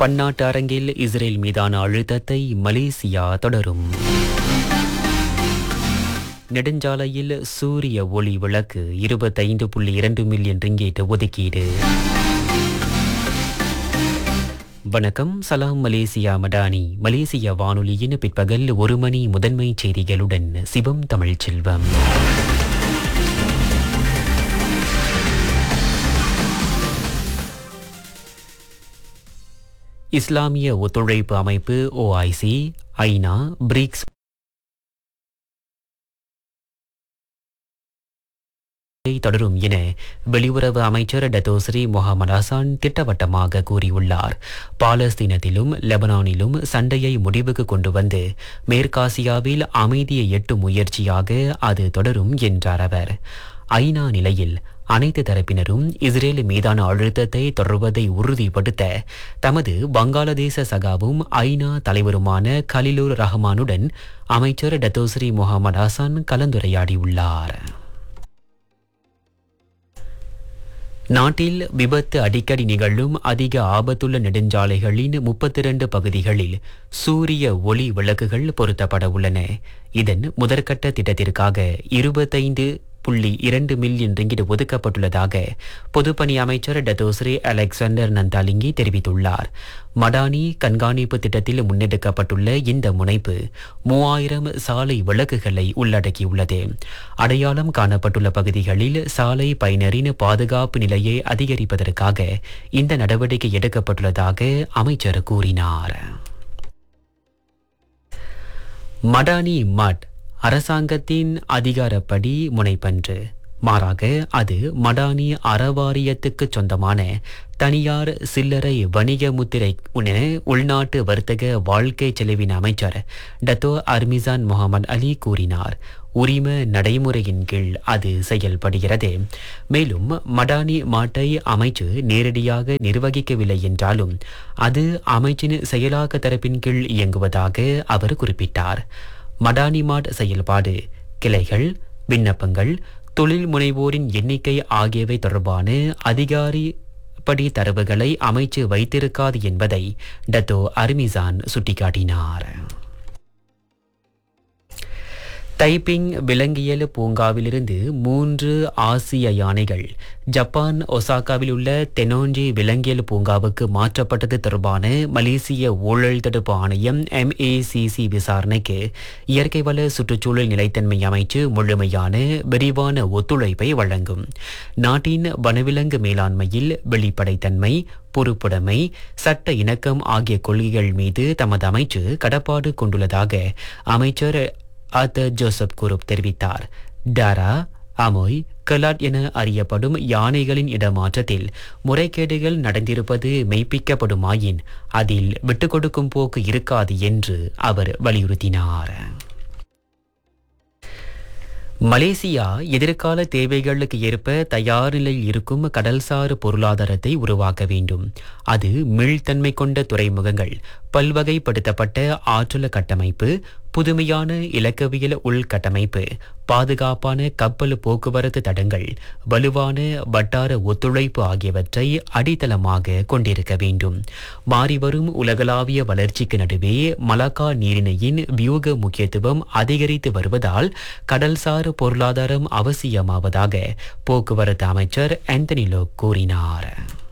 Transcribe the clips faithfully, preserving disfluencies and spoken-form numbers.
பன்னாட்டு அரங்கில் இஸ்ரேல் மீதான அழுத்தத்தை மலேசியா தொடரும். நெடுஞ்சாலையில் சூரிய ஒளி விளக்கு இருபத்தைந்து புள்ளி இரண்டு மில்லியன் ரிங்கேட் ஒதுக்கீடு. வணக்கம், சலாம் மலேசியா மடானி. மலேசிய வானொலியின் பிற்பகல் ஒரு மணி முதன்மை செய்திகளுடன் சிவம் தமிழ்ச்செல்வம். இஸ்லாமிய ஒத்துழைப்பு அமைப்பு ஓஐசி, ஐநா, பிரிக்ஸ் தொடரும் என வெளியுறவு அமைச்சர் டத்தோஸ்ரீ முகமது ஹசான் திட்டவட்டமாக கூறியுள்ளார். பாலஸ்தீனத்திலும் லெபனானிலும் சண்டையை முடிவுக்கு கொண்டு வந்து மேற்காசியாவில் அமைதியை எட்டும் முயற்சியாக அது தொடரும் என்றார் அவர். ஐநா நிலையில் அனைத்து தரப்பினரும் இஸ்ரேல் மீதான அழுத்தத்தை தொடர்வதை உறுதிப்படுத்த தமது வங்காளதேச சகாவும் ஐநா தலைவருமான கலிலுர் ரஹ்மானுடன் அமைச்சர் டத்தோஸ்ரீ முகமது ஹசான் கலந்துரையாடியுள்ளார். நாட்டில் விபத்து அடிக்கடி நிகழும் அதிக ஆபத்துள்ள நெடுஞ்சாலைகளின் முப்பத்தி இரண்டு பகுதிகளில் சூரிய ஒளி விளக்குகள் பொருத்தப்பட உள்ளன. இதன் முதற்கட்ட திட்டத்திற்காக இருபத்தைந்து புள்ளி இரண்டு மில்லியன் ரிங்கிட் ஒதுக்கப்பட்டுள்ளதாக பொதுப்பணி அமைச்சர் டத்தோஸ்ரீ அலெக்சாண்டர் நந்தாலிங்கி தெரிவித்துள்ளார். மடானி கண்காணிப்பு திட்டத்தில் முன்னெடுக்கப்பட்டுள்ள இந்த முனைப்பு மூவாயிரம் சாலை விளக்குகளை உள்ளடக்கியுள்ளது. அடையாளம் காணப்பட்டுள்ள பகுதிகளில் சாலை பயனரின் பாதுகாப்பு நிலையை அதிகரிப்பதற்காக இந்த நடவடிக்கை எடுக்கப்பட்டுள்ளதாக அமைச்சர் கூறினார். மடானி மட் அரசாங்கத்தின் அதிகாரப்படி முனைப்பன்று. மாறாக அது மடானி அறவாரியத்துக்கு சொந்தமான தனியார் சில்லறை வணிக முத்திரை என உள்நாட்டு வர்த்தக வாழ்க்கை செலவின் அமைச்சர் டத்தோ அர்மிசான் முகமது அலி கூறினார். உரிம நடைமுறையின் கீழ் அது செயல்படுகிறது. மேலும் மடானி மாட்டை அமைச்சு நேரடியாக நிர்வகிக்கவில்லை என்றாலும் அது அமைச்சின் செயலாக்க தரப்பின் கீழ் இயங்குவதாக அவர் குறிப்பிட்டார். மடானி மாட் செயல்பாடு, கிளைகள், விண்ணப்பங்கள், தொழில் முனைவோரின் எண்ணிக்கை ஆகியவை தொடர்பான அதிகாரிப்படி தரவுகளை அமைச்சு வைத்திருக்காது என்பதை டத்தோ அர்மிசான் சுட்டிக்காட்டினார். தைப்பிங் விலங்கியல் பூங்காவிலிருந்து மூன்று ஆசிய யானைகள் ஜப்பான் ஒசாகாவில் உள்ள தெனோஞ்சி விலங்கியல் பூங்காவுக்கு மாற்றப்பட்டது தொடர்பான மலேசிய ஊழல் தடுப்பு ஆணையம் எம் ஏ சி சி விசாரணைக்கு இயற்கை வள சுற்றுச்சூழல் நிலைத்தன்மை அமைச்சு முழுமையான விரிவான ஒத்துழைப்பை வழங்கும். நாட்டின் வனவிலங்கு மேலாண்மையில் வெளிப்படைத்தன்மை, பொறுப்புடைமை, சட்ட இணக்கம் ஆகிய கொள்கைகள் மீது தமது அமைச்சு கடப்பாடு கொண்டுள்ளதாக அமைச்சர் ஆத்தர் ஜோசப் குரூப் தெரிவித்தார். டாரா, அமோய், கலாட் என அறியப்படும் யானைகளின் இடமாற்றத்தில் முறைகேடுகள் நடந்திருப்பது மெய்ப்பிக்கப்படுமாயின் அதில் விட்டுக் கொடுக்கும் போக்கு இருக்காது என்று அவர் வலியுறுத்தினார். மலேசியா எதிர்கால தேவைகளுக்கு ஏற்ப தயார் நிலையில் இருக்கும் கடல்சார் பொருளாதாரத்தை உருவாக்க வேண்டும். அது மீள்தன்மை கொண்ட துறைமுகங்கள், பல்வகைப்படுத்தப்பட்ட ஆற்றல் கட்டமைப்பு, புதுமையான இலக்கவியல் உள்கட்டமைப்பு, பாதுகாப்பான கப்பல் போக்குவரத்து தடங்கள், வலுவான வட்டார ஒத்துழைப்பு ஆகியவற்றை அடித்தளமாக கொண்டிருக்க வேண்டும். மாறிவரும் உலகளாவிய வளர்ச்சிக்கு நடுவே மலாக்கா நீரிணையின் வியூக முக்கியத்துவம் அதிகரித்து வருவதால் கடல்சார் பொருளாதாரம் அவசியமாவதாக போக்குவரத்து அமைச்சர் ஆந்தனி லோக் கூறினார்.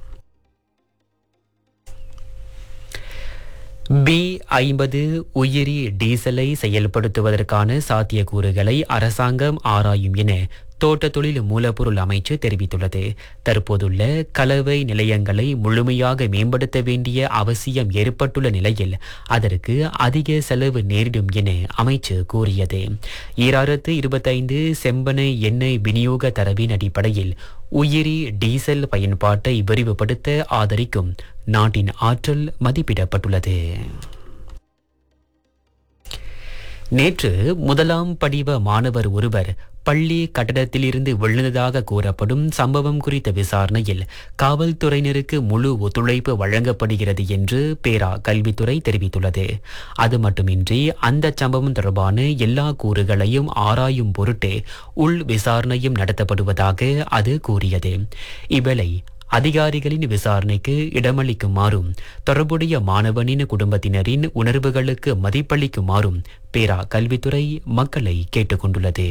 பி ஐம்பது உயிரி டீசலை செயல்படுத்துவதற்கான சாத்தியக்கூறுகளை அரசாங்கம் ஆராயும் என தோட்ட தொழில் மூலப்பொருள் அமைச்சு தெரிவித்துள்ளது. தற்போதுள்ள கலவை நிலையங்களை முழுமையாக மேம்படுத்த வேண்டிய அவசியம் ஏற்பட்டுள்ள நிலையில் அதற்கு அதிக செலவு நேரிடும் என அமைச்சு கூறியது. ஈராயிரத்து இருபத்தைந்து செம்பனை எண்ணெய் விநியோக தரவின் அடிப்படையில் உயிரி டீசல் பயன்பாட்டை விரிவுபடுத்த ஆதரிக்கும் நாட்டின் ஆற்றல் மதிப்பிடப்பட்டுள்ளது. நேற்று முதலாம் படிவ மாணவர் ஒருவர் பள்ளி கட்டடத்திலிருந்து விழுந்ததாக கூறப்படும் சம்பவம் குறித்த விசாரணையில் காவல்துறையினருக்கு முழு ஒத்துழைப்பு வழங்கப்படுகிறது என்று பேரா கல்வித்துறை தெரிவித்துள்ளது. அது மட்டுமின்றி அந்த சம்பவம் தொடர்பான எல்லா கூறுகளையும் ஆராயும் பொருட்டு உள் விசாரணையும் நடத்தப்படுவதாக அது கூறியது. இவ்வேளை அதிகாரிகளின் விசாரணைக்கு இடமளிக்குமாறும் தொடர்புடைய மாணவனின் குடும்பத்தினரின் உணர்வுகளுக்கு மதிப்பளிக்குமாறும் பேரா கல்வித்துறை மக்களை கேட்டுக்கொண்டுள்ளது.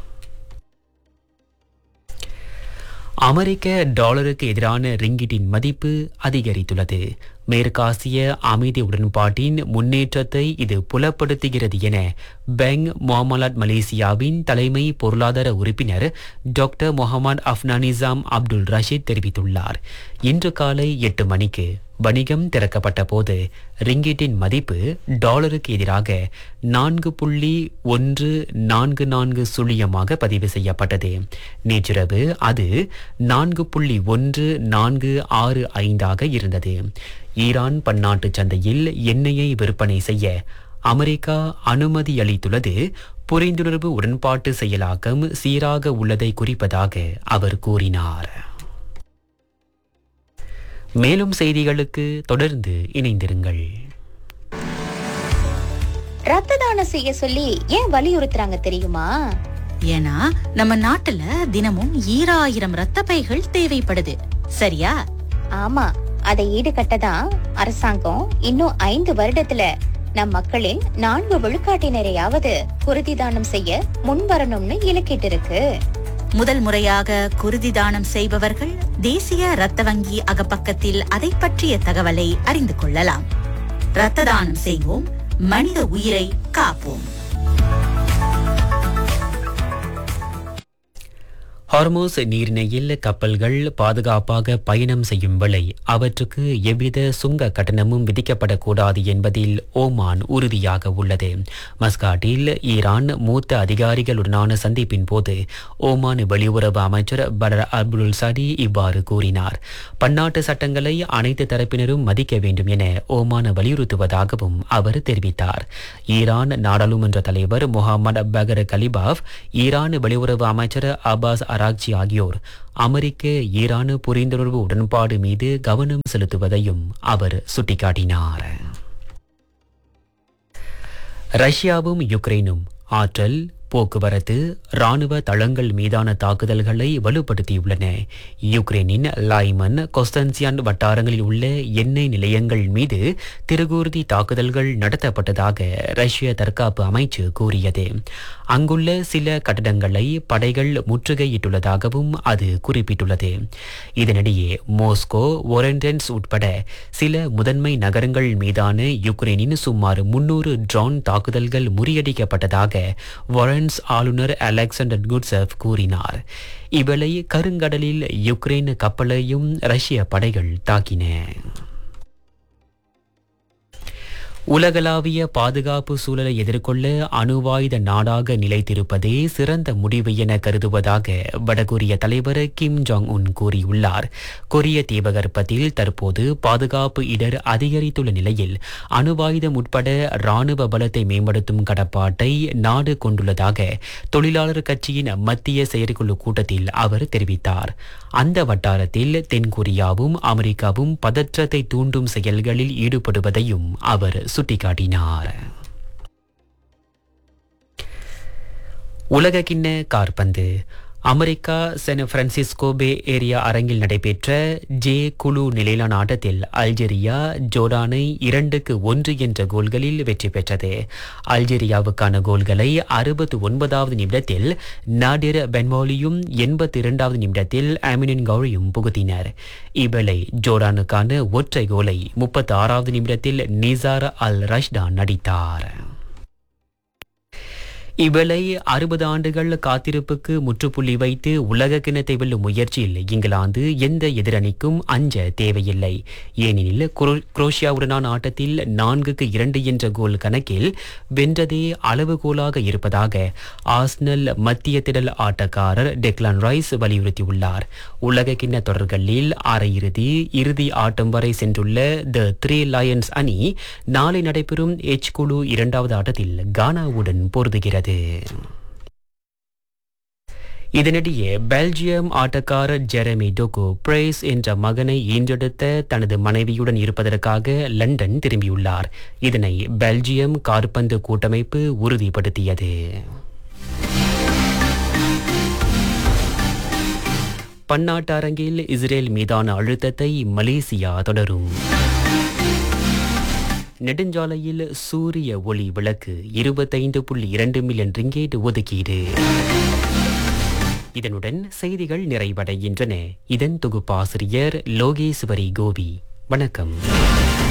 அமெரிக்க டாலருக்கு எதிரான ரிங்கிட்டின் மதிப்பு அதிகரித்துள்ளது. மேற்காசிய அமைதி உடன்பாட்டின் முன்னேற்றத்தை இது புலப்படுத்துகிறது என பெங் முஹம்மத் மலேசியாவின் தலைமை பொருளாதார உறுப்பினர் டாக்டர் முகமது அப்னானிசாம் அப்துல் ரஷீத் தெரிவித்துள்ளார். இன்று காலை எட்டு மணிக்கு வணிகம் திறக்கப்பட்ட போது ரிங்கிட்டின் மதிப்பு டாலருக்கு எதிராக நான்கு புள்ளி ஒன்று நான்கு நான்கு சுழியமாக பதிவு செய்யப்பட்டது. நேற்றிரவு அது நான்கு புள்ளி ஒன்று நான்கு ஆறு ஐந்தாக இருந்தது. ஈரான் பன்னாட்டு சந்தையில் எண்ணெயை விற்பனை செய்ய அமெரிக்கா அனுமதி அளித்துள்ளது புரிந்துணர்வு உடன்பாட்டு செயலாக்கம் சீராக உள்ளதை குறிப்பதாக அவர் கூறினார். மேலும் செய்திகளுக்கு தொடர்ந்து இணைந்திருங்கள். ரத்த தானம் செய்ய சொல்லி ஏன் வலியுறுத்துறாங்க தெரியுமா? ஏன்னா நம்ம நாட்டுல தினமும் ஈராயிரம் ரத்த பைகள் தேவைப்படுது. சரியா? ஆமா, அதை ஈடுகட்டதான் அரசாங்கம் இன்னும் ஐந்து வருடத்துல நம் மக்களின் நான்கு விழுக்காட்டினரையாவது குருதி தானம் செய்ய முன்வரணும்னு இலக்கிட்டு இருக்கு. முதல் முறையாக குருதி தானம் செய்பவர்கள் தேசிய ரத்த வங்கி அகப்பக்கத்தில் அதை பற்றிய தகவலை அறிந்து கொள்ளலாம். ரத்த தானம் செய்வோம், மனித உயிரை காப்போம். ஹார்மோஸ் நீரிணையில் கப்பல்கள் பாதுகாப்பாக பயணம் செய்யும் வேளை அவற்றுக்கு எவ்வித சுங்க கட்டணமும் விதிக்கப்படக்கூடாது என்பதில் ஓமான் உறுதியாக உள்ளது. மஸ்காட்டில் ஈரான் மூத்த அதிகாரிகளுடனான சந்திப்பின் போது ஓமான் வெளியுறவு அமைச்சர் படர் அப்துல் சடி இவ்வாறு கூறினார். பன்னாட்டு சட்டங்களை அனைத்து தரப்பினரும் மதிக்க வேண்டும் என ஓமான் வலியுறுத்துவதாகவும் அவர் தெரிவித்தார். ஈரான் நாடாளுமன்ற தலைவர் முகமது பகர் கலிபாஃப், ஈரான் வெளியுறவு அமைச்சர் அப்பாஸ் அராக்சி ஆகியோர் அமெரிக்க ஈரான் புரிந்துணர்வு உடன்பாடு மீது கவனம் செலுத்துவதையும் அவர் சுட்டிக்காட்டினார். ரஷ்யாவும் யுக்ரைனும் ஆற்றல், போக்குவரத்து, ராணுவ தளங்கள் மீதான தாக்குதல்களை வலுப்படுத்தியுள்ளன. யுக்ரைனின் லைமன், கொஸ்டன்சியான் வட்டாரங்களில் உள்ள எண்ணெய் நிலையங்கள் மீது திருகூர்தி தாக்குதல்கள் நடத்தப்பட்டதாக ரஷ்ய தற்காப்பு அமைச்சு கூறியது. அங்குள்ள சில கட்டடங்களை படைகள் முற்றுகையிட்டுள்ளதாகவும் அது குறிப்பிட்டுள்ளது. இதனிடையே மோஸ்கோ, ஒரண்டன்ஸ் உட்பட சில முதன்மை நகரங்கள் மீதான யுக்ரைனின் சுமார் முன்னூறு ட்ரோன் தாக்குதல்கள் முறியடிக்கப்பட்டதாக வாரன்ஸ் ஆளுநர் அலெக்சாண்டர் குட்செவ் கூறினார். இவளை கருங்கடலில் யுக்ரைன் கப்பலையும் ரஷ்ய படைகள் தாக்கின. உலகளாவிய பாதுகாப்பு சூழலை எதிர்கொள்ள அணுவாயுத நாடாக நிலைத்திருப்பதே சிறந்த முடிவு என கருதுவதாக வடகொரிய தலைவர் கிம் ஜாங் உன் கூறியுள்ளார். கொரிய தீபகற்பத்தில் தற்போது பாதுகாப்பு இடர் அதிகரித்துள்ள நிலையில் அணுவாயுதம் உட்பட இராணுவ பலத்தை மேம்படுத்தும் கடப்பாட்டை நாடு கொண்டுள்ளதாக தொழிலாளர் கட்சியின் மத்திய செயற்குழு கூட்டத்தில் அவர் தெரிவித்தார். அந்த வட்டாரத்தில் தென்கொரியாவும் அமெரிக்காவும் பதற்றத்தை தூண்டும் செயல்களில் ஈடுபடுவதையும் அவர் சுட்டிக்காட்டினார். உலகக்கிண்ண காற்பந்து அமெரிக்கா சான் பிரான்சிஸ்கோ பே ஏரியா அரங்கில் நடைபெற்ற ஜே குழு நிலையிலான ஆட்டத்தில் அல்ஜீரியா ஜோர்டானை இரண்டுக்கு ஒன்று என்ற கோல்களில் வெற்றி பெற்றது. அல்ஜீரியாவுக்கான கோல்களை அறுபத்தி ஒன்பதாவது நிமிடத்தில் நாடிர் பென்வாலியும் எண்பத்தி இரண்டாவது நிமிடத்தில் அமினின் கௌரியும் புகுத்தினர். இவ்வேளை ஜோர்டானுக்கான ஒற்றை கோலை முப்பத்தி ஆறாவது நிமிடத்தில் நிசார் அல் ரஷ்டான் அடித்தார். இவ்வேளை அறுபது ஆண்டுகள் காத்திருப்புக்கு முற்றுப்புள்ளி வைத்து உலக கிண்ணத்தை வெல்லும் முயற்சியில் இங்கிலாந்து எந்த எதிரணிக்கும் அஞ்ச தேவையில்லை. ஏனெனில் குரோஷியாவுடனான ஆட்டத்தில் நான்குக்கு இரண்டு என்ற கோல் கணக்கில் வென்றதே அளவுகோலாக இருப்பதாக ஆர்சனல் மத்திய திடல் ஆட்டக்காரர் டெக்லான் ரைஸ் வலியுறுத்தியுள்ளார். உலக கிண்ண தொடர்களில் அரையிறுதி இறுதி ஆட்டம் வரை சென்றுள்ள த த்ரீ லயன்ஸ் அணி நாளை நடைபெறும் எச் குழு இரண்டாவது ஆட்டத்தில் கானாவுடன் பொருதுகிறது. இதனிடையே பெல்ஜியம் ஆட்டக்காரர் ஜெரமி டோகோ பிரேஸ் என்ற மகனை ஈன்றெடுத்த தனது மனைவியுடன் இருப்பதற்காக லண்டன் திரும்பியுள்ளார். இதனை பெல்ஜியம் காற்பந்து கூட்டமைப்பு உறுதிப்படுத்தியது. பன்னாட்டு அரங்கில் இஸ்ரேல் மீதான அழுத்தத்தை மலேசியா தொடரும். நெடுஞ்சாலையில் சூரிய ஒளி விளக்கு இருபத்தைந்து புள்ளி இரண்டு மில்லியன் ரிங்கேட் ஒதுக்கீடு. இதனுடன் செய்திகள் நிறைவடைகின்றன. இதன் தொகுப்பாசிரியர் லோகேஸ்வரி கோபி. வணக்கம்.